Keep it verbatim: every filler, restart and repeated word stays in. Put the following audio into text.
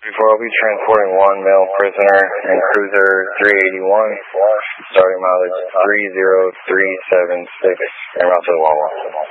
Before I'll be transporting one male prisoner in cruiser three eighty-one, starting mileage three zero three seven six, en route to the Wawa.